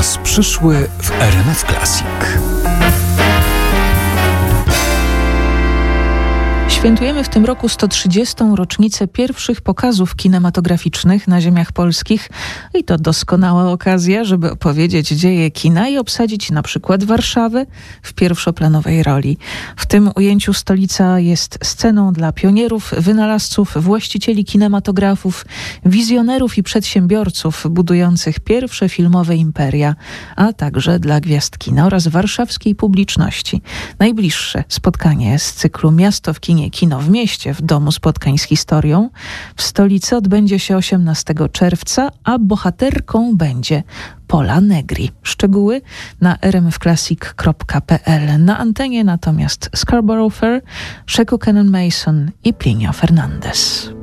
czas przyszły w RMF Classic. Świętujemy w tym roku 130. rocznicę pierwszych pokazów kinematograficznych na ziemiach polskich i to doskonała okazja, żeby opowiedzieć dzieje kina i obsadzić na przykład Warszawę w pierwszoplanowej roli. W tym ujęciu stolica jest sceną dla pionierów, wynalazców, właścicieli kinematografów, wizjonerów i przedsiębiorców budujących pierwsze filmowe imperia, a także dla gwiazd kina oraz warszawskiej publiczności. Najbliższe spotkanie z cyklu Miasto w kinie, Kino w mieście w Domu Spotkań z Historią w stolicy odbędzie się 18 czerwca, a bohaterką będzie Pola Negri. Szczegóły na rmfclassic.pl. Na antenie natomiast Scarborough Fair, Sheku Cannon Mason i Plinio Fernandez.